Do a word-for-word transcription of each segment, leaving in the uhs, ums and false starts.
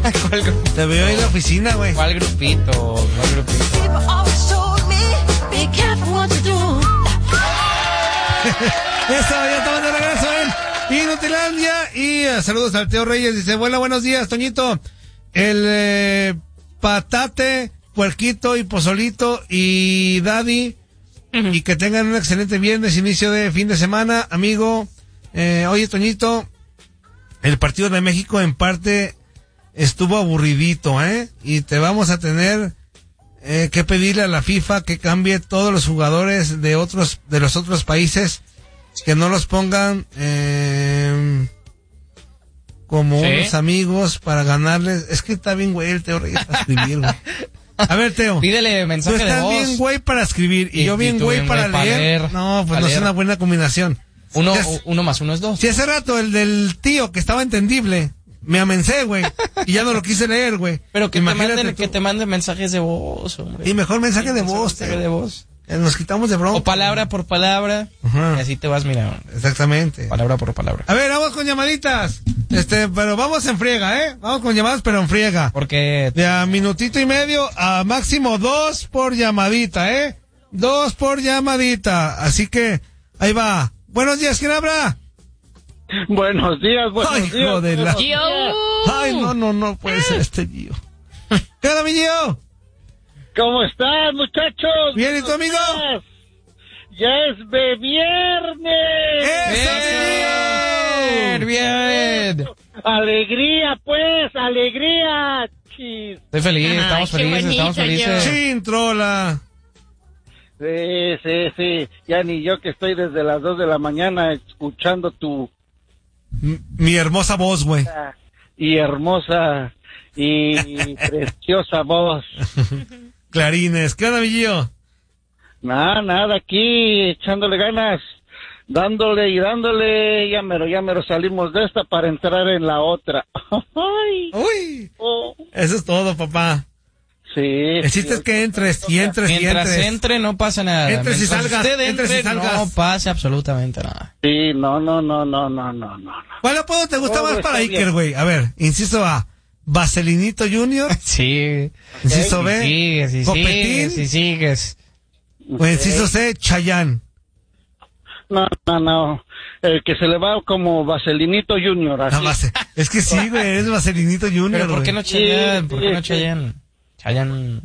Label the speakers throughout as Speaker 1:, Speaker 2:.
Speaker 1: ¿Cuál grupito? Te veo en la oficina, güey.
Speaker 2: ¿Cuál grupito? ¿Cuál grupito?
Speaker 1: Eso, ya estamos de regreso en Inutilandia. Y uh, saludos al Teo Reyes. Dice, bueno, buenos días, Toñito. El eh, patate, puerquito y pozolito y daddy. Uh-huh. Y que tengan un excelente viernes, inicio de fin de semana, amigo. Eh, oye, Toñito, el partido de México en parte estuvo aburridito, ¿eh? Y te vamos a tener eh, que pedirle a la FIFA que cambie todos los jugadores de otros, de los otros países, que no los pongan eh, como ¿sí? unos amigos para ganarles. Es que está bien, güey, el Teo Reyes para escribir, güey. A ver, Teo.
Speaker 2: Pídele mensaje de voz.
Speaker 1: Tú estás bien, güey, para escribir y, y yo bien, güey, para, para leer. leer. No, pues no leer. Es una buena combinación.
Speaker 2: Uno, es, uno más uno es dos.
Speaker 1: Si hace rato el del tío que estaba entendible, me amencé, güey, y ya no lo quise leer, güey.
Speaker 2: Pero que te, manden, que te manden mensajes de voz, hombre.
Speaker 1: Y mejor mensaje sí, de voz,
Speaker 2: mensaje de voz.
Speaker 1: Nos quitamos de bronca.
Speaker 2: O palabra por palabra. Uh-huh. Y así te vas, mira.
Speaker 1: Exactamente.
Speaker 2: Palabra por palabra.
Speaker 1: A ver, vamos con llamaditas. Este, pero vamos en friega, ¿eh? Vamos con llamadas, pero en friega.
Speaker 2: Porque
Speaker 1: de a minutito y medio a máximo dos por llamadita, ¿eh? Dos por llamadita. Así que, ahí va. Buenos días, ¿quién habla?
Speaker 3: Buenos días, buenos
Speaker 1: Ay,
Speaker 3: días.
Speaker 1: Joder, la...
Speaker 4: Gio.
Speaker 1: Ay, no, no, no puede ser este Gio. ¿Qué onda, mi Gio?
Speaker 3: ¿Cómo estás, muchachos?
Speaker 1: Bien, ¿y tu amigo?
Speaker 3: Días. Ya es de viernes.
Speaker 1: ¡Eso,
Speaker 2: bien! ¡Bien!
Speaker 3: Alegría, pues, alegría. Chis.
Speaker 2: Estoy feliz,
Speaker 4: Ay,
Speaker 2: estamos felices,
Speaker 4: bonito,
Speaker 2: estamos felices.
Speaker 1: Chin, trola.
Speaker 3: Sí, sí, sí. Ya ni yo que estoy desde las dos de la mañana escuchando tu...
Speaker 1: M- mi hermosa voz, güey.
Speaker 3: Y hermosa y preciosa voz.
Speaker 1: Clarines. ¿Qué onda, mi Gio?
Speaker 3: Nada, nada, aquí echándole ganas, dándole y dándole, ya mero, ya mero salimos de esta para entrar en la otra. Ay.
Speaker 1: Uy,
Speaker 3: oh.
Speaker 1: Eso es todo, papá.
Speaker 3: Sí.
Speaker 1: El chiste es que entres y entres y
Speaker 2: Mientras
Speaker 1: entres.
Speaker 2: entre no pasa nada.
Speaker 1: Entres y
Speaker 2: Mientras
Speaker 1: salgas,
Speaker 2: usted
Speaker 1: entres y
Speaker 2: entre,
Speaker 1: salgas.
Speaker 2: no pasa absolutamente nada.
Speaker 3: Sí, no, no, no, no, no, no, no.
Speaker 1: ¿Cuál apodo te gusta
Speaker 3: Todo
Speaker 1: más para
Speaker 3: está
Speaker 1: Iker, güey? A ver, inciso A, Vaselinito Junior.
Speaker 2: Sí.
Speaker 1: Inciso B,
Speaker 2: Si sigues, si
Speaker 1: Copetín.
Speaker 2: sigues, si sigues.
Speaker 1: O inciso C, Chayán.
Speaker 3: No, no, no. El que se le va como Vaselinito Junior, así.
Speaker 1: No, Vase- es que sí, güey, eres Vaselinito Junior,
Speaker 2: Pero ¿por qué
Speaker 1: güey.
Speaker 2: no Chayanne?
Speaker 3: Sí,
Speaker 2: ¿Por qué no
Speaker 3: sí.
Speaker 2: Chayanne? Chayanne.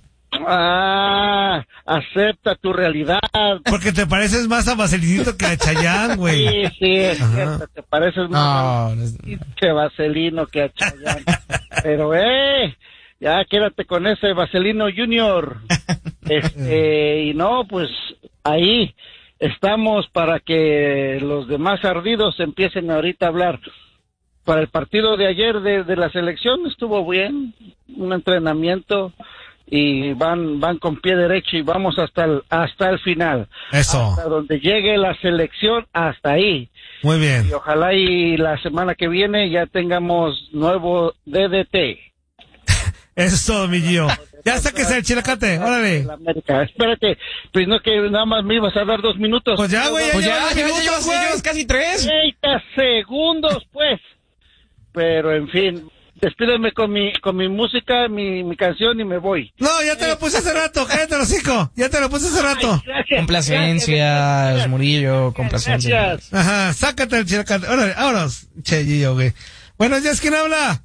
Speaker 3: Ah, acepta tu realidad.
Speaker 1: Porque te pareces más a Vaselinito que a Chayán, güey.
Speaker 3: Sí, sí, es
Speaker 1: Ajá.
Speaker 3: cierto, te pareces más
Speaker 2: No, no es-
Speaker 3: que Vaselino que a Chayanne. Pero, eh, ya quédate con ese Vaselino Junior. Este, y no, pues ahí estamos para que los demás ardidos empiecen ahorita a hablar. Para el partido de ayer de, de la selección estuvo bien, un entrenamiento y van van con pie derecho y vamos hasta el hasta el final.
Speaker 1: Eso.
Speaker 3: Hasta donde llegue la selección, hasta ahí.
Speaker 1: Muy bien.
Speaker 3: Y ojalá y la semana que viene ya tengamos nuevo D D T.
Speaker 1: Eso es todo, mi Gio. Ya sáquese el chilacate, órale.
Speaker 3: La América. Espérate, pues no que nada más me ibas a dar dos minutos.
Speaker 1: Pues ya, güey, ya
Speaker 2: Pues ya,
Speaker 1: llevas
Speaker 2: ya, ya,
Speaker 1: minutos,
Speaker 2: llevas-
Speaker 1: güey.
Speaker 2: llevas casi tres.
Speaker 3: treinta segundos, pues. Pero en fin, despídeme con mi con mi música, mi, mi canción y me voy.
Speaker 1: No, ya te lo puse hace rato, cállate los hocico. Ya te lo puse hace rato.
Speaker 3: Gracias.
Speaker 2: Complacencias,
Speaker 3: gracias.
Speaker 2: Murillo, complacencias.
Speaker 3: Gracias.
Speaker 1: Ajá, sácate el chilacate. Órale, vámonos. Che, Gio, güey. Buenos días, ¿quién habla?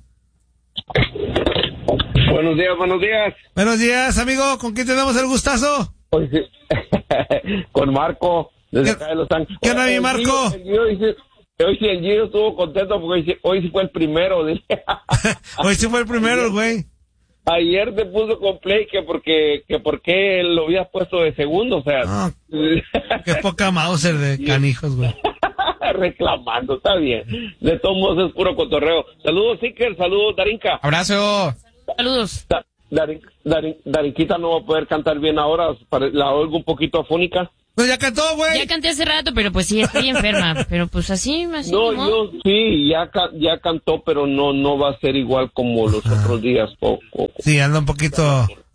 Speaker 5: Buenos días, buenos días.
Speaker 1: Buenos días, amigo. ¿Con quién tenemos el gustazo?
Speaker 5: Hoy sí. Con Marco, desde
Speaker 1: ¿Qué-
Speaker 5: acá de Los Ángeles.
Speaker 1: qué onda, mi
Speaker 5: El
Speaker 1: Marco?
Speaker 5: Gio- el Gio dice- Hoy sí, el Gio estuvo contento porque hoy sí, hoy sí fue el primero. dice.
Speaker 1: Hoy sí fue el primero, el güey.
Speaker 5: Ayer te puso con play que porque que porque lo habías puesto de segundo, o sea,
Speaker 1: No, qué poca Mauser de canijos, güey.
Speaker 5: reclamando, está bien. De todos modos es puro cotorreo. Saludos, Iker, saludos, Darinka.
Speaker 2: Abrazo.
Speaker 4: Saludos.
Speaker 5: Da- Darin, Darin, Darinquita no va a poder cantar bien ahora, pare- la oigo un poquito afónica.
Speaker 1: Pues ya cantó, güey.
Speaker 4: Ya canté hace rato, pero pues sí, estoy enferma. Pero pues así, así.
Speaker 5: No,
Speaker 4: ni modo.
Speaker 5: yo sí, ya ca- ya cantó, pero no no va a ser igual como los
Speaker 1: Ajá.
Speaker 5: otros días. O, o-
Speaker 1: Sí, anda un poquito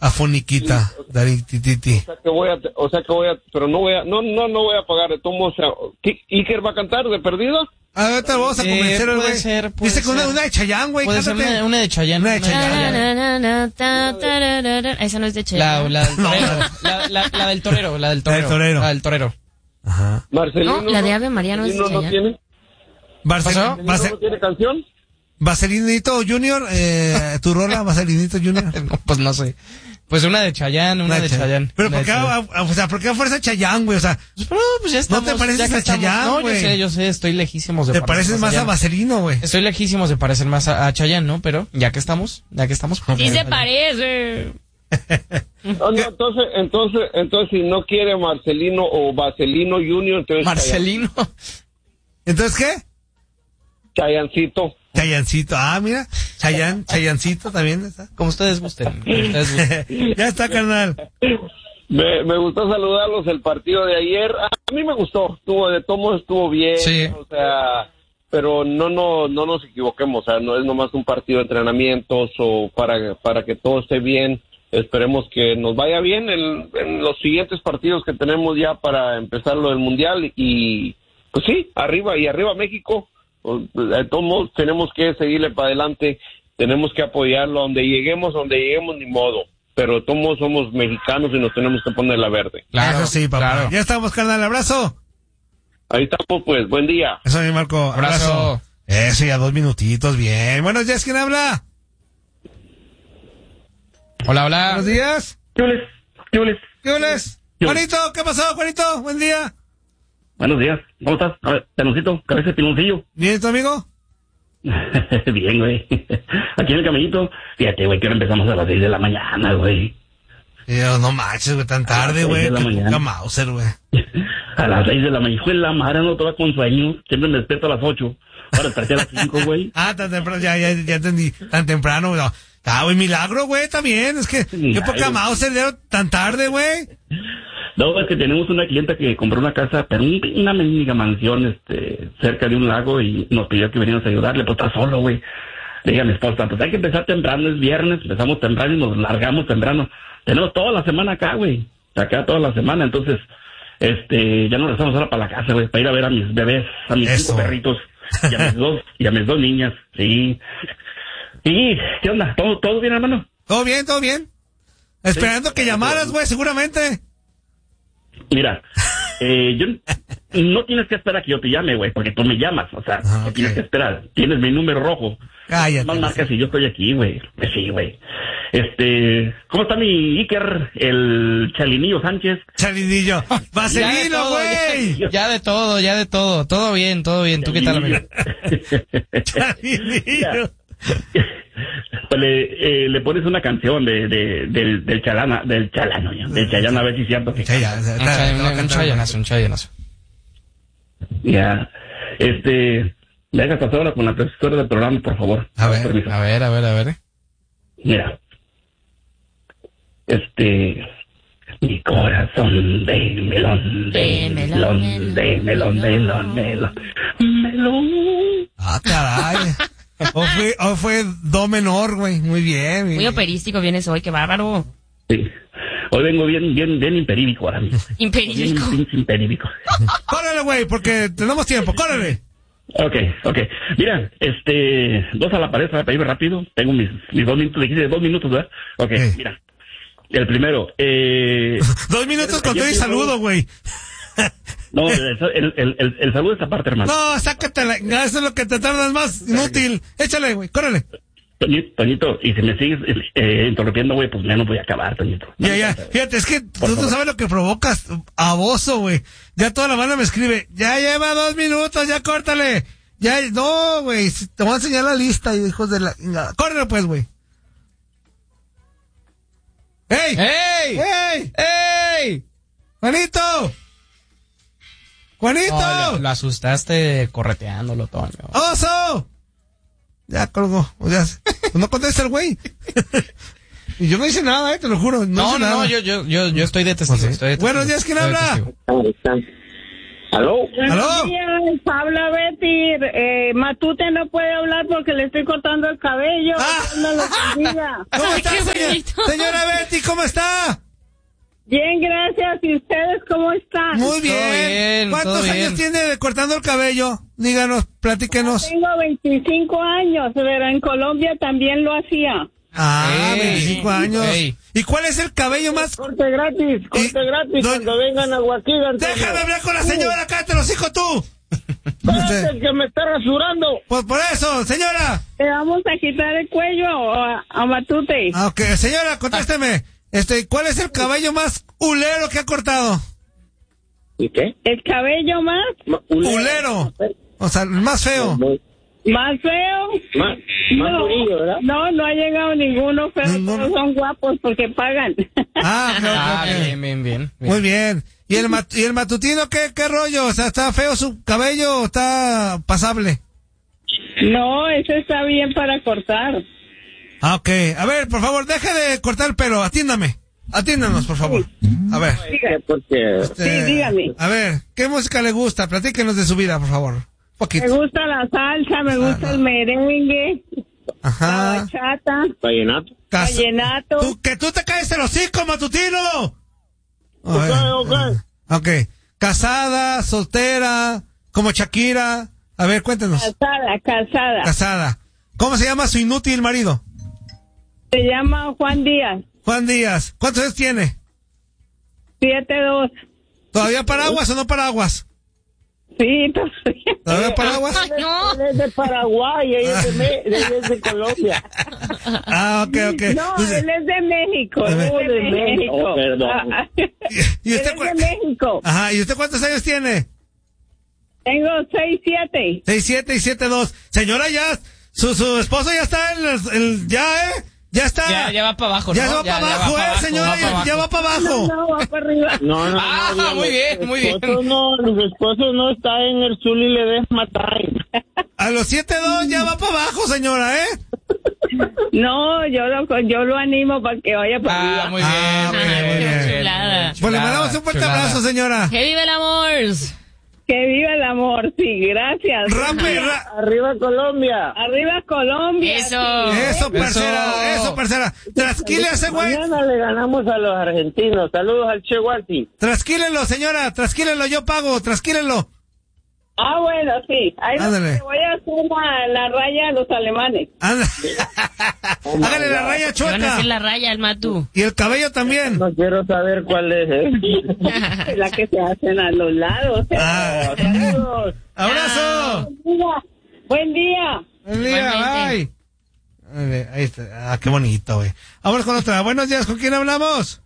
Speaker 1: Afoniquita, Daritititi.
Speaker 5: O sea que voy a, o sea que voy a, pero no voy a, no, no, no voy a pagar de tomo, o sea, ¿qué- Iker va a cantar de perdido?
Speaker 1: A ver, ahorita vamos a
Speaker 2: Eh,
Speaker 1: convencer al
Speaker 2: puede
Speaker 1: güey.
Speaker 2: ser, puede
Speaker 1: Dice que una,
Speaker 2: ser.
Speaker 1: una de Chayanne, güey,
Speaker 2: Puede ser
Speaker 1: cántate.
Speaker 2: una, una de Chayanne.
Speaker 1: Una de
Speaker 2: una de
Speaker 1: Chayanne.
Speaker 4: Na, na, na, ta, tararara. Esa no es de
Speaker 2: La,
Speaker 4: Chayanne.
Speaker 2: la del torero. La, la, la del torero, la del
Speaker 1: La del
Speaker 2: torero.
Speaker 1: torero.
Speaker 2: La del torero.
Speaker 1: Ajá.
Speaker 5: Marcelino.
Speaker 4: No, la de Ave María no es de
Speaker 5: Marcelino
Speaker 4: Chayanne.
Speaker 5: tiene,
Speaker 1: Barcel-
Speaker 2: ¿Pasó?
Speaker 5: Marcelino
Speaker 1: Barcel-
Speaker 5: no tiene canción.
Speaker 1: Vaselinito Junior, eh, tu rola, Vaselinito Junior.
Speaker 2: No, pues no sé. Pues una de Chayanne, una de Chayanne.
Speaker 1: Pero
Speaker 2: Una
Speaker 1: ¿por
Speaker 2: de
Speaker 1: qué,
Speaker 2: Chayanne.
Speaker 1: a- a- o sea, ¿por qué a fuerza Chayanne, güey? O sea,
Speaker 2: Pues, pero, pues ya estamos.
Speaker 1: te pareces
Speaker 2: ya que
Speaker 1: a
Speaker 2: estamos-
Speaker 1: Chayanne,
Speaker 2: No, yo
Speaker 1: güey.
Speaker 2: sé, yo sé, estoy lejísimos de
Speaker 1: te pareces más a
Speaker 2: Chayanne.
Speaker 1: Vaselino, güey.
Speaker 2: Estoy lejísimos de parecer más a, a Chayanne, ¿no? Pero ya que estamos, ya que estamos.
Speaker 4: Sí se parece.
Speaker 5: No, no, entonces, entonces, entonces si no quiere Marcelino o Vaselino Junior, entonces
Speaker 2: Marcelino.
Speaker 1: ¿Entonces qué?
Speaker 5: Chayancito.
Speaker 1: Chayancito. Ah, mira. Chayanne, Chayancito también está.
Speaker 2: Como ustedes gusten. Como ustedes gusten.
Speaker 1: Ya está, carnal.
Speaker 5: Me, me gustó saludarlos el partido de ayer. A mí me gustó, estuvo de todos estuvo bien,
Speaker 2: Sí.
Speaker 5: o sea, pero no no no nos equivoquemos, o sea, no es nomás un partido de entrenamientos o para para que todo esté bien. Esperemos que nos vaya bien en, en los siguientes partidos que tenemos ya para empezar lo del mundial y pues sí, arriba y arriba México. De todos modos tenemos que seguirle para adelante, tenemos que apoyarlo donde lleguemos, donde lleguemos ni modo. Pero todos somos mexicanos y nos tenemos que poner la verde.
Speaker 2: Claro,
Speaker 1: Eso sí, papá.
Speaker 2: claro.
Speaker 1: Ya estamos, carnal. Abrazo.
Speaker 5: Ahí estamos, pues. Buen día.
Speaker 1: Eso, mi Marco. Abrazo.
Speaker 2: Abrazo.
Speaker 1: Eso, ya dos minutitos. Bien. Buenos días. ¿Quién habla?
Speaker 2: Hola, hola.
Speaker 1: Buenos días.
Speaker 6: ¿Qué oles? ¿Qué oles?
Speaker 1: ¿Qué oles?
Speaker 6: Yo.
Speaker 1: Juanito, ¿qué pasó, Juanito? Buen día.
Speaker 6: Buenos días. ¿Cómo estás? A ver, peloncito, cabeza de piloncillo.
Speaker 1: ¿Bien, tu amigo?
Speaker 6: Bien, güey. Aquí en el camellito. Fíjate, güey, que ahora empezamos a las seis de la mañana, güey.
Speaker 1: Yo, no manches, güey, tan tarde,
Speaker 6: A las
Speaker 1: güey.
Speaker 6: seis de la
Speaker 1: Que
Speaker 6: mañana.
Speaker 1: poca Mauser, güey.
Speaker 6: A las seis de la mañana. Hijo de la madre, no toda con sueño. Siempre me despierto a las ocho. Ahora desperté a las cinco, güey.
Speaker 1: Ah, tan temprano, ya, ya, ya entendí. Tan temprano, güey. No. Ah, güey, milagro, güey, también. Es que, qué poca
Speaker 6: Ay,
Speaker 1: Mauser, ya tan tarde, güey.
Speaker 6: No, es que tenemos una clienta que compró una casa, pero un- una mendiga mansión, este, cerca de un lago y nos pidió que viniéramos a ayudarle, pues está solo, güey. Le dije a mi esposa, pues hay que empezar temprano, es viernes, empezamos temprano y nos largamos temprano. Tenemos toda la semana acá, güey. Acá toda la semana, entonces, este, ya nos regresamos ahora para la casa, güey, para ir a ver a mis bebés, a mis
Speaker 1: Eso.
Speaker 6: cinco perritos, y a mis dos, y a mis dos niñas, sí. Y, ¿qué onda? ¿Todo, todo bien, hermano?
Speaker 1: Todo bien, todo bien. Esperando que llamaras, güey, seguramente.
Speaker 6: Mira, eh, yo no tienes que esperar a que yo te llame, güey, porque tú me llamas, o sea,
Speaker 1: Ah,
Speaker 6: no
Speaker 1: ok.
Speaker 6: tienes que esperar. Tienes mi número rojo.
Speaker 1: Cállate.
Speaker 6: Más marcas y yo estoy aquí, güey. Pues sí, güey. Este, ¿cómo está mi Iker, el Chalinillo Sánchez?
Speaker 1: Chalinillo.
Speaker 2: Ya de
Speaker 1: Vaselino,
Speaker 2: todo,
Speaker 1: güey.
Speaker 2: Ya, ya de todo, ya de todo. Todo bien, todo bien. ¿Tú qué tal, amigo?
Speaker 1: Chalinillo.
Speaker 6: Pues le, eh, le pones una canción de, de, del, del Chalana, del Chalano, ya, del Chayana, a ver si es cierto que...
Speaker 1: Ya, ya, ya,
Speaker 2: Un
Speaker 1: ya,
Speaker 2: chay-
Speaker 1: te voy a
Speaker 2: un
Speaker 1: cantar,
Speaker 2: chayanazo, un chayanazo.
Speaker 6: Ya, este, me hagas pasar ahora con la profesora del programa, por favor.
Speaker 1: A ver,
Speaker 6: Permiso.
Speaker 2: A ver, a ver, a ver.
Speaker 6: Mira, este, mi corazón de melón, de
Speaker 4: De
Speaker 6: melón,
Speaker 4: melón,
Speaker 6: de melón, melón, melón, melón.
Speaker 1: Ah, caray. O fue, o fue do menor, güey. Muy bien.
Speaker 4: Muy
Speaker 1: bien.
Speaker 4: operístico vienes hoy, qué bárbaro.
Speaker 6: Sí, hoy vengo bien, bien, bien imperídico ahora mismo. Bien
Speaker 4: Imperídico.
Speaker 6: pinche imperídico.
Speaker 1: Córrele, güey, porque tenemos tiempo. Córrele.
Speaker 6: Ok, ok. Mira, este, dos a la pared para pedirme rápido. Tengo mis, mis dos minutos, dijiste dos minutos, ¿verdad? Ok,
Speaker 1: Sí.
Speaker 6: mira. El primero, eh...
Speaker 1: Dos minutos con todo y saludo, güey.
Speaker 6: No, el, el, el, el, el saludo es aparte, hermano.
Speaker 1: No, sácatela. Eso es lo que te tardas más. Inútil. Échale, güey. Córrele.
Speaker 6: Toñito, Toñito, y si me sigues eh, interrumpiendo, güey, pues menos voy a acabar, Toñito.
Speaker 1: Ya, ya. Fíjate, es que tú no
Speaker 6: favor.
Speaker 1: sabes lo que provocas. Aboso, güey. Ya toda la banda me escribe. Ya lleva dos minutos, ya córtale. Ya, no, güey. Te voy a enseñar la lista, hijos de la... Córrele, pues, güey. ¡Ey!
Speaker 2: ¡Ey!
Speaker 1: ¡Ey!
Speaker 2: ¡Ey!
Speaker 1: ¡Juanito! ¡Juanito!
Speaker 2: No, lo, lo asustaste correteándolo, Toño.
Speaker 1: ¡Oso! Ya colgó. O sea, pues no contesta el güey. Y yo no hice nada, eh, te lo juro. No,
Speaker 2: No,
Speaker 1: hice
Speaker 2: no,
Speaker 1: nada.
Speaker 2: no, yo, yo, yo, yo estoy de testigo.
Speaker 1: Pues sí.
Speaker 2: Estoy de testigo,
Speaker 1: Buenos días, ¿quién
Speaker 2: estoy de
Speaker 1: habla?
Speaker 2: testigo.
Speaker 3: ¿Aló?
Speaker 1: ¿Aló?
Speaker 7: Buenos días, habla Betty. Eh, Matute no puede hablar porque le estoy cortando el cabello.
Speaker 1: Ah.
Speaker 7: Dios me lo bendiga.
Speaker 1: ¿Cómo
Speaker 4: Ay,
Speaker 1: está,
Speaker 4: qué
Speaker 1: señora?
Speaker 4: bonito.
Speaker 1: Señora Betty, ¿cómo está?
Speaker 7: Bien, gracias. ¿Y ustedes cómo están?
Speaker 1: Muy bien.
Speaker 2: Todo bien,
Speaker 1: ¿Cuántos
Speaker 2: todo
Speaker 1: años
Speaker 2: bien.
Speaker 1: tiene de cortando el cabello? Díganos, platíquenos.
Speaker 7: Tengo veinticinco años, pero en Colombia también lo hacía.
Speaker 1: Ah,
Speaker 2: Ey,
Speaker 1: veinticinco años.
Speaker 2: ey.
Speaker 1: ¿Y cuál es el cabello más?
Speaker 3: Corte gratis, corte
Speaker 1: Y-
Speaker 3: gratis
Speaker 1: no-
Speaker 3: cuando vengan a Guaquilla, Antonio.
Speaker 1: Déjame hablar con la señora, cállate los hijos tú.
Speaker 3: Espérate, que me está rasurando.
Speaker 1: Pues por eso, señora.
Speaker 7: Le vamos a quitar el cuello a, a Matute.
Speaker 1: Ah, ok, señora, contésteme. Este, ¿cuál es el cabello más hulero que ha cortado?
Speaker 3: ¿Y qué?
Speaker 7: ¿El cabello más?
Speaker 3: Ma-
Speaker 1: Hulero. O sea, el más feo.
Speaker 7: ¿Más feo?
Speaker 3: Más, más
Speaker 7: No,
Speaker 3: durillo, ¿verdad?
Speaker 7: no, no ha llegado ninguno, pero
Speaker 1: Ninguno.
Speaker 7: todos son guapos porque pagan.
Speaker 1: Ah, ok, ok,
Speaker 2: Ah,
Speaker 1: ok.
Speaker 2: bien, bien, bien. bien.
Speaker 1: Muy bien. ¿Y el, mat- y el matutino qué, qué rollo? O sea, ¿está feo su cabello o está pasable?
Speaker 7: No, ese está bien para cortar.
Speaker 1: Ah, ok. A ver, por favor, deje de cortar el pelo. Atiéndame. Atiéndanos, por favor. A ver.
Speaker 7: Diga.
Speaker 3: Porque
Speaker 1: este,
Speaker 7: Sí, dígame.
Speaker 1: A ver, ¿qué música le gusta? Platíquenos de su vida, por favor. Un
Speaker 7: Me
Speaker 1: poquito.
Speaker 7: gusta la salsa, me gusta el merengue, la
Speaker 1: Ajá.
Speaker 7: bachata,
Speaker 3: vallenato.
Speaker 1: Cas-
Speaker 7: vallenato.
Speaker 1: Tú, que tú te caes el hocico, matutino. A
Speaker 3: Ok,
Speaker 1: ver.
Speaker 3: ok.
Speaker 1: Ok. Casada, soltera, como Shakira. A ver, cuéntenos.
Speaker 7: Casada, casada.
Speaker 1: Casada. ¿Cómo se llama su inútil marido?
Speaker 7: Se llama Juan Díaz,
Speaker 1: Juan Díaz. ¿Cuántos años tiene?
Speaker 7: siete dos.
Speaker 1: ¿Todavía paraguas o no paraguas?
Speaker 7: Sí, todavía.
Speaker 1: ¿Todavía paraguas?
Speaker 4: Ay, no.
Speaker 3: Él es de Paraguay, ella es de, Me- ella es de Colombia.
Speaker 1: Ah, ok, ok.
Speaker 7: No,
Speaker 1: Entonces,
Speaker 7: él es de México.
Speaker 1: A
Speaker 7: Él
Speaker 1: ver.
Speaker 7: es de
Speaker 3: De México.
Speaker 7: México.
Speaker 3: Oh, perdón.
Speaker 7: Ah,
Speaker 1: ¿Y
Speaker 7: él
Speaker 1: usted
Speaker 7: es
Speaker 1: cu-
Speaker 7: de México.
Speaker 1: Ajá, ¿y usted cuántos años tiene?
Speaker 7: Tengo seis siete.
Speaker 1: seis siete y siete dos. Señora, ya, su, su esposo ya está en el, el- ya, ¿eh? Ya está.
Speaker 2: Ya, ya va para abajo,
Speaker 1: Ya
Speaker 2: ¿no?
Speaker 1: se va
Speaker 2: Ya-
Speaker 1: para
Speaker 2: ya
Speaker 1: abajo,
Speaker 2: va pa'
Speaker 1: eh,
Speaker 2: abajo,
Speaker 1: señora,
Speaker 2: va pa'
Speaker 1: ya,
Speaker 2: abajo.
Speaker 1: ya va para abajo.
Speaker 7: No, va para arriba.
Speaker 3: No, no,
Speaker 2: Ah,
Speaker 3: no,
Speaker 2: muy
Speaker 3: no,
Speaker 2: bien, muy bien.
Speaker 3: Los esposos no, los esposos no está en el sur y le des matar.
Speaker 1: A los siete dos ya va para abajo, señora, ¿eh?
Speaker 7: No, yo lo, yo lo animo para que vaya para
Speaker 2: Ah,
Speaker 7: arriba.
Speaker 2: muy
Speaker 1: Ah,
Speaker 2: bien,
Speaker 1: muy bien, muy bien.
Speaker 4: Chulada.
Speaker 1: Pues le mandamos un fuerte
Speaker 2: chulada.
Speaker 1: abrazo, señora.
Speaker 4: ¡Que vive el amor!
Speaker 7: Que viva el amor, sí, gracias.
Speaker 1: Rápido, ra-
Speaker 3: Arriba Colombia.
Speaker 7: Arriba Colombia.
Speaker 4: Eso.
Speaker 7: sí.
Speaker 1: eso, parcera, eso, parcera. Trasquile a ese güey.
Speaker 3: Mañana le ganamos a los argentinos. Saludos al Che Guardi.
Speaker 1: Trasquílelo, señora, trasquílelo, yo pago, trasquílelo.
Speaker 7: Ah, bueno, sí. Ahí no-
Speaker 1: Ándale.
Speaker 7: te voy a hacer la, la raya a los alemanes.
Speaker 1: Anda. Hágale la raya
Speaker 4: Te van a
Speaker 1: chueca.
Speaker 4: hacer la raya al Matú.
Speaker 1: Y el cabello también.
Speaker 3: No quiero saber cuál es. ¿eh?
Speaker 7: La que se hacen a los lados.
Speaker 1: Ah.
Speaker 3: Saludos.
Speaker 1: ¡Abrazo!
Speaker 7: Buen día. Buen día.
Speaker 1: Buen día, bye. Ándale, ahí está. Ah, qué bonito, güey. Vamos con otra. Buenos días, ¿con quién hablamos?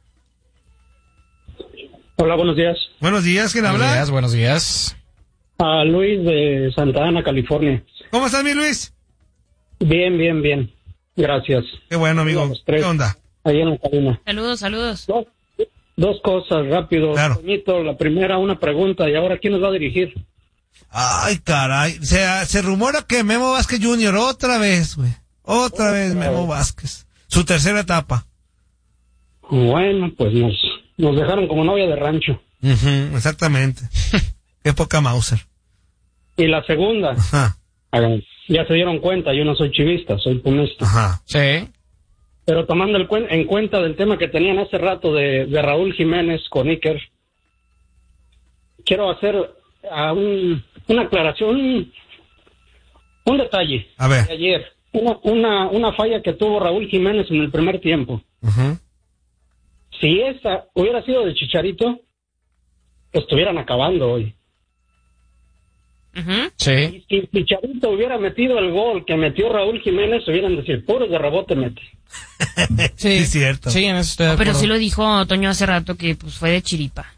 Speaker 6: Hola, buenos días.
Speaker 1: Buenos días, ¿quién
Speaker 2: Buenos
Speaker 1: habla?
Speaker 2: días, buenos días.
Speaker 6: A Luis de Santa Ana, California.
Speaker 1: ¿Cómo estás, mi Luis?
Speaker 6: Bien, bien, bien. Gracias.
Speaker 1: Qué bueno, amigo.
Speaker 6: Los tres.
Speaker 1: ¿Qué onda?
Speaker 6: Ahí en la cabina.
Speaker 4: Saludos, saludos.
Speaker 6: Dos, dos cosas, rápido.
Speaker 1: Claro.
Speaker 6: Toñito, la primera, una pregunta. ¿Y ahora quién nos va a dirigir?
Speaker 1: Ay, caray. Se, se rumora que Memo Vázquez junior otra vez, güey. Otra vez Memo Vázquez. Su tercera etapa.
Speaker 6: Bueno, pues nos, nos dejaron como novia de rancho.
Speaker 1: Ujú, exactamente. Qué poca Mauser.
Speaker 6: Y la segunda,
Speaker 1: Ajá,
Speaker 6: hagan- ya se dieron cuenta, yo no soy chivista, soy pumista.
Speaker 1: ajá.
Speaker 2: Sí.
Speaker 6: Pero tomando el cuen- en cuenta del tema que tenían hace rato de, de Raúl Jiménez con Iker, quiero hacer ah, un, una aclaración, un, un detalle.
Speaker 1: A ver.
Speaker 6: De ayer, una, una, una falla que tuvo Raúl Jiménez en el primer tiempo.
Speaker 1: Ujú.
Speaker 6: Si esa hubiera sido de Chicharito, lo estuvieran acabando hoy.
Speaker 4: Ujú.
Speaker 2: Sí.
Speaker 6: Y si Chicharito hubiera metido el gol que metió Raúl Jiménez, hubieran decir, puros de rebote mete.
Speaker 1: Sí, es cierto.
Speaker 2: Sí, en eso estoy de
Speaker 4: Pero
Speaker 2: acuerdo.
Speaker 4: sí lo dijo Toño hace rato que pues fue de chiripa.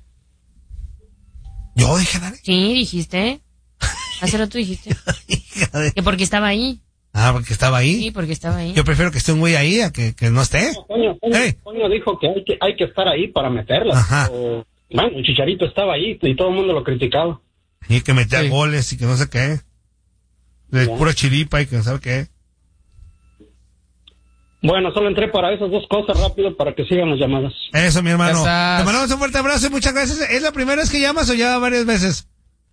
Speaker 1: Yo dije, Dani.
Speaker 4: Sí, dijiste. Hace rato dijiste.
Speaker 1: Hija de-
Speaker 4: Que porque estaba ahí.
Speaker 1: Ah, porque estaba ahí.
Speaker 4: Sí, porque estaba ahí.
Speaker 1: Yo prefiero que esté un güey ahí a que, que no esté.
Speaker 6: Toño, Toño-
Speaker 1: Hey.
Speaker 6: Toño dijo que hay, que hay que estar ahí para meterla.
Speaker 1: Ajá.
Speaker 6: O- bueno, el Chicharito estaba ahí y todo el mundo lo criticaba.
Speaker 1: Y que metía
Speaker 2: Sí.
Speaker 1: goles y que no sé qué. De
Speaker 6: Ya.
Speaker 1: pura chiripa y que no sabe qué.
Speaker 6: Bueno, solo entré para esas dos cosas rápido para que sigan las llamadas.
Speaker 1: Eso, mi hermano.
Speaker 2: Ya estás.
Speaker 1: Te mandamos un fuerte abrazo y muchas gracias. ¿Es la primera vez que llamas o ya varias veces?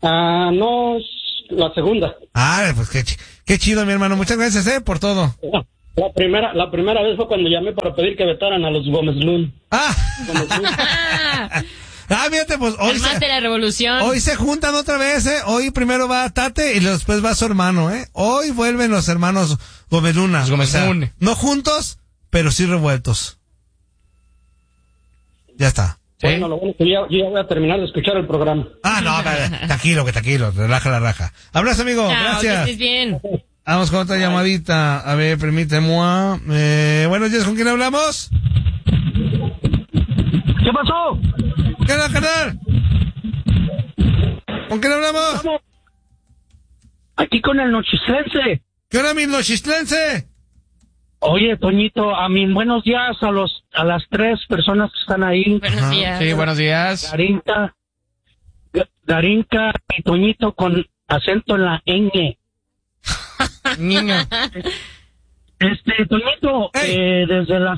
Speaker 8: Ah, no, es la segunda.
Speaker 1: Ah, pues qué, ch- qué chido, mi hermano. Muchas gracias, eh, por todo.
Speaker 8: La primera, la primera vez fue cuando llamé para pedir que vetaran a los Gómez Lund.
Speaker 1: Ah.
Speaker 8: Gómez Lund.
Speaker 1: Ah, fíjate, pues hoy
Speaker 4: El más
Speaker 1: se,
Speaker 4: de la revolución.
Speaker 1: hoy se juntan otra vez, eh. Hoy primero va Tate y después va su hermano, eh. Hoy vuelven los hermanos Gómez Luna.
Speaker 2: Los Gómez
Speaker 1: O sea,
Speaker 2: Luna.
Speaker 1: no juntos, pero sí revueltos. Ya está.
Speaker 2: ¿Sí?
Speaker 8: Bueno, lo bueno es que ya, yo ya voy a terminar de escuchar el programa.
Speaker 1: Ah, no, tra- tranquilo, que tranquilo, relaja la raja. Abrazo, amigo,
Speaker 4: Chao, que
Speaker 1: gracias.
Speaker 4: estés bien.
Speaker 1: Vamos con otra llamadita. A ver, permíteme. Eh, buenos días, ¿con quién hablamos?
Speaker 8: ¿Qué pasó?
Speaker 1: ¿Qué onda, canal? ¿Con quién hablamos?
Speaker 8: Aquí con el nochistlense.
Speaker 1: ¿Qué onda, mi nochistlense?
Speaker 8: Oye, Toñito, a mí buenos días a los a las tres personas que están ahí.
Speaker 4: Buenos
Speaker 1: Ajá.
Speaker 4: días.
Speaker 2: Sí, buenos días.
Speaker 8: Garinka, Ga- Garinka y Toñito con acento en la ñ.
Speaker 2: Niño.
Speaker 8: Este, Toñito,
Speaker 1: Hey.
Speaker 8: eh, desde la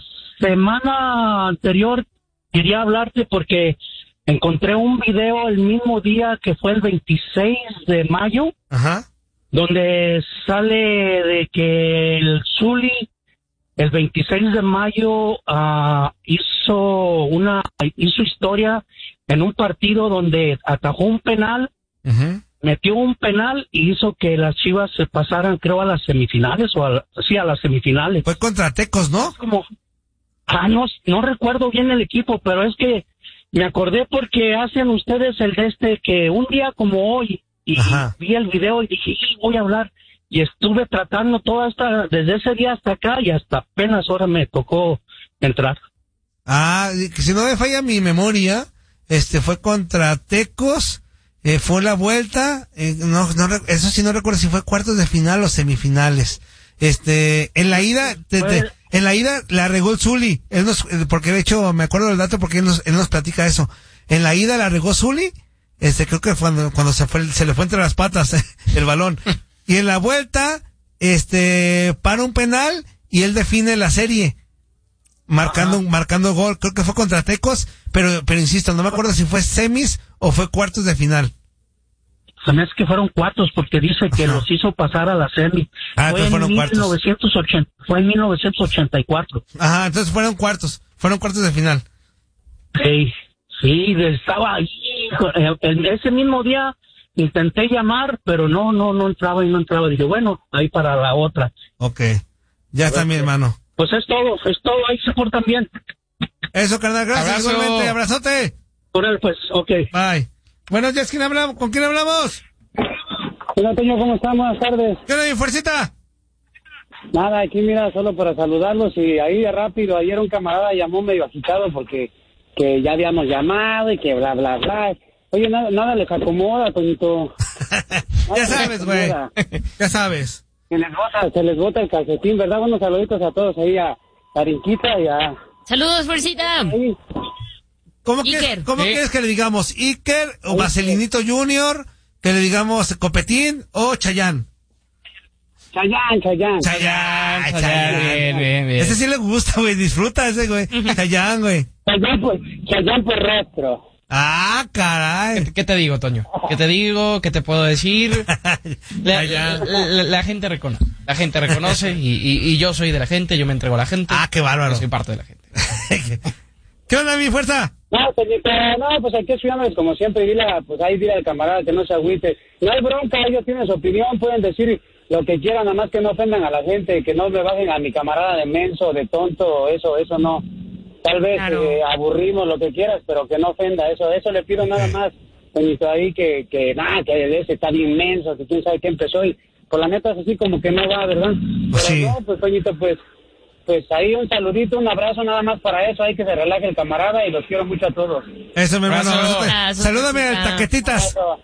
Speaker 8: semana anterior quería hablarte porque encontré un video el mismo día que fue el veintiséis de mayo,
Speaker 1: Ajá.
Speaker 8: donde sale de que el Zuli el veintiséis de mayo ah, hizo una hizo historia en un partido donde atajó un penal,
Speaker 1: Ujú.
Speaker 8: metió un penal y hizo que las Chivas se pasaran, creo, a las semifinales o a, la- sí, a las semifinales.
Speaker 1: Fue contra Tecos, ¿no?
Speaker 8: Como, ah, no, no recuerdo bien el equipo, pero es que me acordé porque hacen ustedes el de este que un día como hoy y
Speaker 1: Ajá.
Speaker 8: vi el video y dije, "Y voy a hablar", y estuve tratando toda esta, desde ese día hasta acá y hasta apenas ahora me tocó entrar.
Speaker 1: Ah, y que si no me falla mi memoria, este fue contra Tecos, eh, fue la vuelta, eh, no, no, re- eso sí no recuerdo si fue cuartos de final o semifinales. Este, en la ida, te- te-
Speaker 8: Fue-
Speaker 1: en la ida la regó el Zuli, él nos, eh, porque de hecho me acuerdo del dato porque él nos, él nos platica eso. En la ida la regó Zuli, este, creo que cuando, cuando se fue, se le fue entre las patas el balón. Y en la vuelta, este, para un penal y él define la serie. Marcando, marcando gol, creo que fue contra Tecos, pero, pero insisto, no me acuerdo si fue semis o fue cuartos de final.
Speaker 8: Se me hace que fueron cuartos porque dice que
Speaker 1: Ajá.
Speaker 8: los hizo pasar a la semi.
Speaker 1: Ah,
Speaker 8: fue,
Speaker 1: entonces
Speaker 8: en
Speaker 1: fueron cuartos.
Speaker 8: mil novecientos ochenta, fue en mil novecientos ochenta y cuatro.
Speaker 1: Ajá, entonces fueron cuartos, fueron cuartos de final.
Speaker 8: Sí, sí, estaba ahí. hijo, eh, en ese mismo día intenté llamar, pero no, no, no entraba y no entraba. Dije, bueno, ahí para la otra.
Speaker 1: Ok, ya está mi hermano.
Speaker 8: Pues es todo, es todo, ahí se portan bien.
Speaker 1: Eso, carnal, gracias,
Speaker 2: Abrazo.
Speaker 1: igualmente, abrazote.
Speaker 8: Por él, pues, ok.
Speaker 1: Bye. Buenos días, ¿quién hablamos? ¿Con quién hablamos?
Speaker 9: Hola, Toño, ¿cómo están? Buenas tardes.
Speaker 1: ¿Qué onda, mi fuercita?
Speaker 9: Nada, aquí mira, solo para saludarlos y ahí de rápido, ayer un camarada llamó medio agitado porque que ya habíamos llamado y que bla, bla, bla. Oye, nada, nada les acomoda, Toñito. Nada
Speaker 1: Ya
Speaker 9: les
Speaker 1: sabes, güey.
Speaker 9: acomoda.
Speaker 1: Ya sabes.
Speaker 9: Se les bota, se les bota el calcetín, ¿verdad? Unos saluditos a todos ahí, a Tarinquita y a...
Speaker 4: Saludos, Fuercita.
Speaker 9: ahí.
Speaker 1: ¿Cómo, quieres,
Speaker 4: Iker.
Speaker 1: ¿cómo
Speaker 2: Sí.
Speaker 1: quieres que le digamos? ¿Iker o Vaselinito Junior? ¿Que le digamos Copetín o Chayán?
Speaker 9: Chayán, Chayán.
Speaker 1: Chayán,
Speaker 2: Chayán,
Speaker 1: Chayán.
Speaker 2: bien, bien, bien.
Speaker 1: Ese sí le gusta, güey, disfruta ese, güey. Chayán, güey.
Speaker 9: Chayán por, Chayán por rostro.
Speaker 1: Ah, caray.
Speaker 2: ¿Qué, qué te digo, Toño? ¿Qué te digo? ¿Qué te puedo decir? La,
Speaker 1: Chayán.
Speaker 2: la- la- la gente reconoce. La gente reconoce y, y- y yo soy de la gente, yo me entrego a la gente.
Speaker 1: Ah, qué bárbaro.
Speaker 2: Yo soy parte de la gente.
Speaker 1: ¿Qué onda, mi fuerza?
Speaker 9: No, Toñito, no, pues aquí estudiándoles como siempre, y dile, a- pues ahí dile al camarada que no se agüite. No hay bronca, ellos tienen su opinión, pueden decir lo que quieran, nada más que no ofendan a la gente, que no me bajen a mi camarada de menso, de tonto, eso, eso no. Tal vez
Speaker 4: Claro.
Speaker 9: eh, aburrimos lo que quieras, pero que no ofenda, eso, eso le pido nada más, Toñito, ahí que, que nada, que ese está bien menso, que quién sabe qué empezó, y por la neta es así como que no va, ¿verdad?
Speaker 1: Pues
Speaker 9: Pero
Speaker 1: sí.
Speaker 9: no, pues Toñito, pues... Pues ahí un saludito, un abrazo nada más para eso, hay que se relaje el camarada y los quiero mucho a todos.
Speaker 1: Eso, mi hermano.
Speaker 2: Abrazo.
Speaker 1: abrazote.
Speaker 4: Abrazo,
Speaker 1: Salúdame al
Speaker 4: fuercita.
Speaker 1: Taquetitas.
Speaker 9: Eso.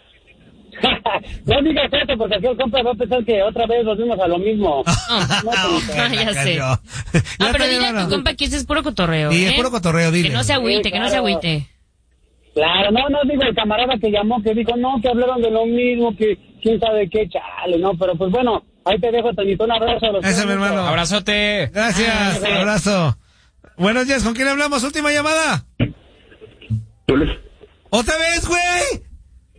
Speaker 9: No digas eso porque aquí el compa va a pensar que otra vez volvimos a lo mismo. No, Toñito.
Speaker 4: Ah, ya sé.
Speaker 1: Ya
Speaker 4: Ah,
Speaker 1: está,
Speaker 4: pero
Speaker 1: mi
Speaker 4: dile a
Speaker 1: hermano.
Speaker 4: tu compa que ese es puro cotorreo.
Speaker 1: Sí,
Speaker 4: ¿eh?
Speaker 1: es puro cotorreo, dile.
Speaker 4: Que no se agüite,
Speaker 9: Sí,
Speaker 4: que no se
Speaker 9: claro.
Speaker 4: agüite.
Speaker 9: Claro, no, no digo el camarada que llamó, que dijo, no, que hablaron de lo mismo, que quién sabe qué, chale, no, pero pues bueno, ahí te dejo, Toñito, un abrazo a los
Speaker 1: Ese, mi
Speaker 9: quiero mucho.
Speaker 1: hermano.
Speaker 2: Abrazote.
Speaker 1: Gracias,
Speaker 9: Ah,
Speaker 1: abrazo. Buenos días, ¿con quién hablamos? Última llamada. ¿Otra vez, güey?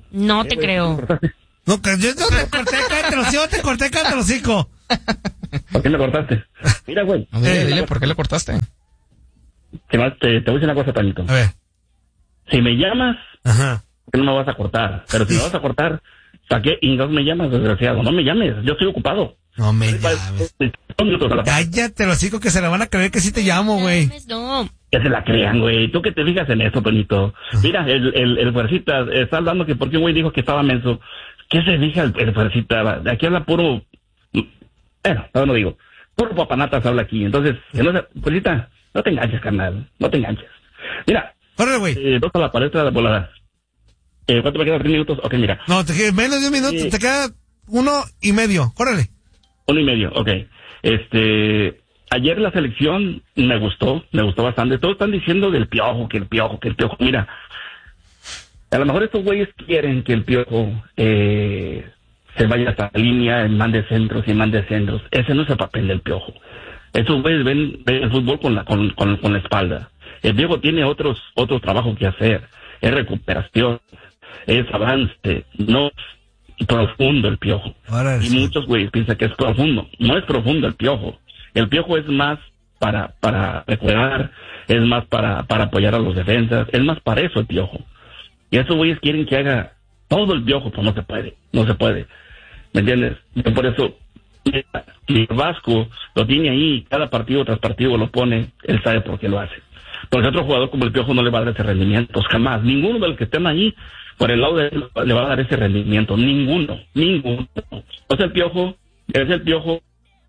Speaker 4: No te
Speaker 6: Eh, güey,
Speaker 4: creo.
Speaker 6: ¿me cortaste?
Speaker 1: No, que yo no te corté, cállate los hocico, te corté, cállate los hocico.
Speaker 6: ¿Por qué me cortaste? Mira, güey.
Speaker 2: No, dile,
Speaker 1: Eh,
Speaker 2: dile, ¿por qué le cortaste?
Speaker 6: Te, va- te, te voy a decir una cosa, Toñito.
Speaker 1: A ver.
Speaker 6: Si me llamas,
Speaker 1: Ajá.
Speaker 6: ¿por qué no me vas a cortar? Pero si me vas a cortar, ¿para qué ingados me llamas, desgraciado? No me llames, yo estoy ocupado.
Speaker 1: No me llames.
Speaker 6: Dos minutos a la-
Speaker 1: Cállate los hocico que se la van a creer que sí te llamo, güey.
Speaker 4: No.
Speaker 6: Que se la crean, güey. ¿Tú qué te fijas en eso, Toñito? Mira, el, el, el fuercita está hablando que porque un güey dijo que estaba menso. ¿Qué se fija el, el fuercita? De aquí habla puro... Bueno, no lo digo. Puro papanatas habla aquí. Entonces, que no se... Fuercita, no te enganches, carnal. No te enganches. Mira,
Speaker 1: Córrele, güey.
Speaker 6: eh, dos a la palestra de volada. Eh, ¿Cuánto me quedan? ¿Tres minutos? Ok, mira.
Speaker 1: No, te queda menos de un minuto,
Speaker 6: Sí.
Speaker 1: te queda uno y medio. Córrele.
Speaker 6: Uno y medio, ok. Este... Ayer la selección me gustó, me gustó bastante. Todos están diciendo del Piojo, que el Piojo, que el Piojo. Mira, a lo mejor estos güeyes quieren que el Piojo eh, se vaya hasta la línea, mande centros y mande centros. Ese no es el papel del Piojo. Estos güeyes ven, ven el fútbol con la, con, con, con la espalda. El Piojo tiene otros, otros trabajos que hacer. Es recuperación, es avance, no es profundo el Piojo.
Speaker 1: Ahora
Speaker 6: Y
Speaker 1: sí.
Speaker 6: muchos güeyes piensan que es profundo. No es profundo el Piojo. El Piojo es más para para recuperar, es más para para apoyar a los defensas, es más para eso el Piojo. Y esos güeyes quieren que haga todo el Piojo, pues no se puede, no se puede. ¿Me entiendes? Y por eso, mira, si el Vasco lo tiene ahí, cada partido tras partido lo pone, él sabe por qué lo hace. Porque otro jugador como el Piojo no le va a dar ese rendimiento, jamás. Ninguno de los que estén ahí, por el lado de él, le va a dar ese rendimiento. Ninguno, ninguno. O sea, el Piojo, es el Piojo.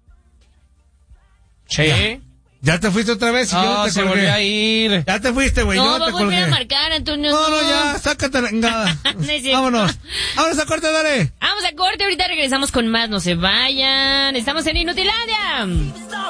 Speaker 2: Sí.
Speaker 1: Ya te fuiste otra vez y yo no
Speaker 2: No,
Speaker 1: te
Speaker 2: se
Speaker 1: colgué.
Speaker 2: volvió a ir.
Speaker 1: Ya te fuiste, güey,
Speaker 4: No,
Speaker 1: yo
Speaker 4: va
Speaker 1: no
Speaker 4: a
Speaker 1: te
Speaker 4: volver
Speaker 1: colgué.
Speaker 4: a marcar, Antonio.
Speaker 1: No, no, ya, sácate la engada.
Speaker 4: No es cierto.
Speaker 1: Vámonos. Vámonos a corte, dale.
Speaker 4: Vamos a corte, ahorita regresamos con más. No se vayan. Estamos en Inutilandia.